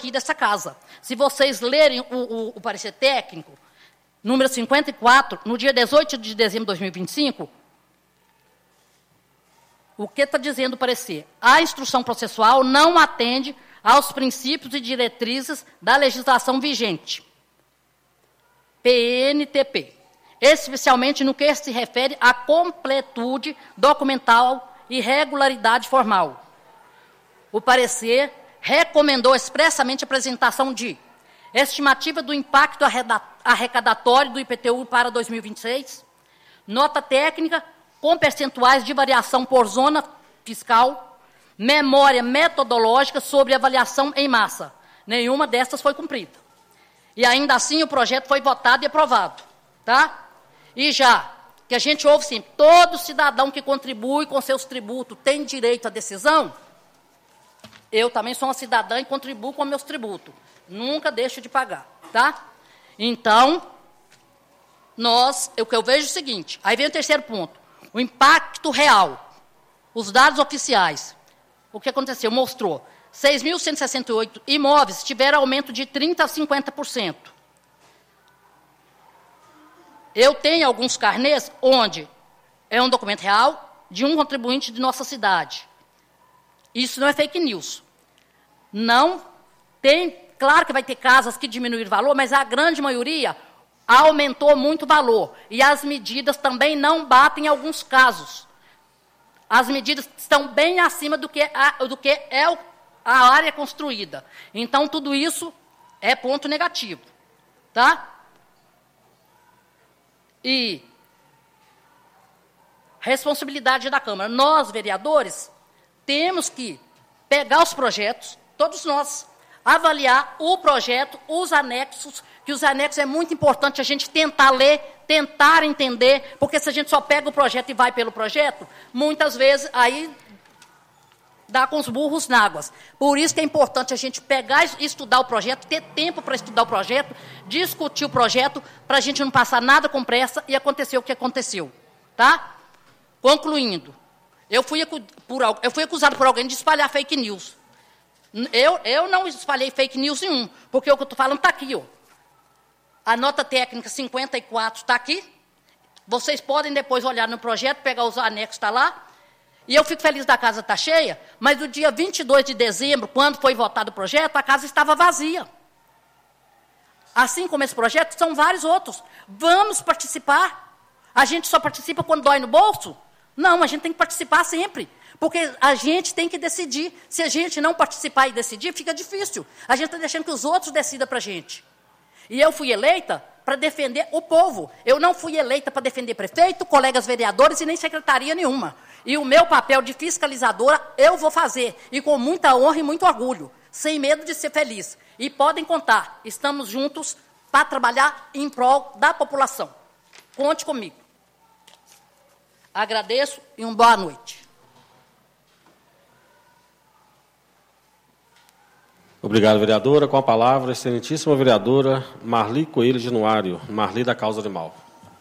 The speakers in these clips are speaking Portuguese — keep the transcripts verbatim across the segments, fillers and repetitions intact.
aqui dessa casa. Se vocês lerem o, o, o parecer técnico, número cinquenta e quatro, no dia dezoito de dezembro de dois mil e vinte e cinco, o que está dizendo o parecer? A instrução processual não atende aos princípios e diretrizes da legislação vigente, P N T P, especialmente no que se refere à completude documental e regularidade formal. O parecer recomendou expressamente a apresentação de estimativa do impacto arrecadatório do I P T U para dois mil e vinte e seis, nota técnica com percentuais de variação por zona fiscal, memória metodológica sobre avaliação em massa. Nenhuma dessas foi cumprida. E ainda assim o projeto foi votado e aprovado. Tá? E já que a gente ouve sim, todo cidadão que contribui com seus tributos tem direito à decisão, eu também sou uma cidadã e contribuo com meus tributos. Nunca deixo de pagar. Tá? Então, nós, o que eu vejo é o seguinte, aí vem o terceiro ponto, o impacto real, os dados oficiais. O que aconteceu? Mostrou seis mil cento e sessenta e oito imóveis tiveram aumento de trinta por cento a cinquenta por cento. Eu tenho alguns carnês onde é um documento real de um contribuinte de nossa cidade. Isso não é fake news. Não tem, claro que vai ter casas que diminuíram o valor, mas a grande maioria aumentou muito o valor. E as medidas também não batem em alguns casos. As medidas estão bem acima do que, a, do que é o, a área construída. Então, tudo isso é ponto negativo. Tá? E responsabilidade da Câmara. Nós, vereadores, temos que pegar os projetos, todos nós, avaliar o projeto, os anexos, que os anexos é muito importante a gente tentar ler, tentar entender, porque se a gente só pega o projeto e vai pelo projeto, muitas vezes aí dá com os burros na água. Por isso que é importante a gente pegar e estudar o projeto, ter tempo para estudar o projeto, discutir o projeto, para a gente não passar nada com pressa e acontecer o que aconteceu. Tá? Concluindo, eu fui, por, eu fui acusado por alguém de espalhar fake news. Eu, eu não espalhei fake news nenhum, porque o que eu estou falando está aqui. Ó. A nota técnica cinquenta e quatro está aqui. Vocês podem depois olhar no projeto, pegar os anexos, está lá. E eu fico feliz da casa estar cheia, mas no dia vinte e dois de dezembro, quando foi votado o projeto, a casa estava vazia. Assim como esse projeto, são vários outros. Vamos participar. A gente só participa quando dói no bolso? Não, a gente tem que participar sempre. Porque a gente tem que decidir. Se a gente não participar e decidir, fica difícil. A gente está deixando que os outros decidam para a gente. E eu fui eleita para defender o povo. Eu não fui eleita para defender prefeito, colegas vereadores e nem secretaria nenhuma. E o meu papel de fiscalizadora eu vou fazer. E com muita honra e muito orgulho. Sem medo de ser feliz. E podem contar, estamos juntos para trabalhar em prol da população. Conte comigo. Agradeço e uma boa noite. Obrigado, vereadora. Com a palavra, a excelentíssima vereadora Marli Coelho Januário. Marli da Causa Animal.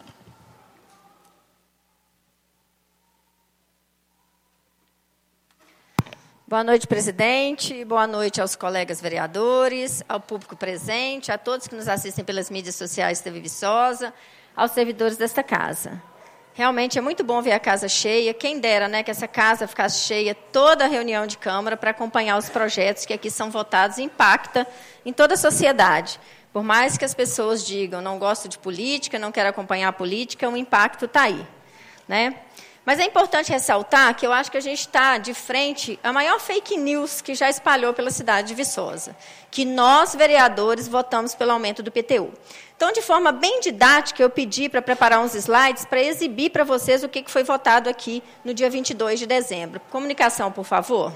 Boa noite, presidente. Boa noite aos colegas vereadores, ao público presente, a todos que nos assistem pelas mídias sociais da Viçosa, aos servidores desta casa. Realmente é muito bom ver a casa cheia. Quem dera, né, que essa casa ficasse cheia toda a reunião de Câmara para acompanhar os projetos que aqui são votados e impacta em toda a sociedade. Por mais que as pessoas digam, não gosto de política, não quero acompanhar a política, o impacto está aí. Né? Mas é importante ressaltar que eu acho que a gente está de frente à maior fake news que já espalhou pela cidade de Viçosa, que nós, vereadores, votamos pelo aumento do I P T U. Então, de forma bem didática, eu pedi para preparar uns slides para exibir para vocês o que foi votado aqui no dia vinte e dois de dezembro. Comunicação, por favor.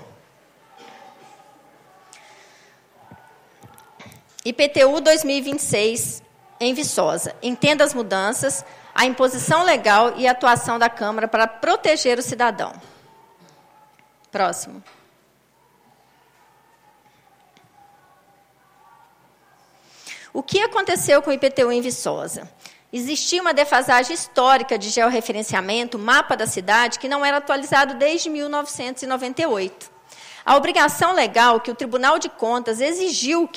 I P T U dois mil e vinte e seis, em Viçosa. Entenda as mudanças, a imposição legal e a atuação da Câmara para proteger o cidadão. Próximo. O que aconteceu com o I P T U em Viçosa? Existia uma defasagem histórica de georreferenciamento, mapa da cidade, que não era atualizado desde mil novecentos e noventa e oito. A obrigação legal que o Tribunal de Contas exigiu